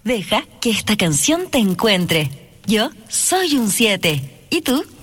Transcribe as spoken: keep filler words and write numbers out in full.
Deja que esta canción te encuentre. Yo soy un siete. ¿Y tú?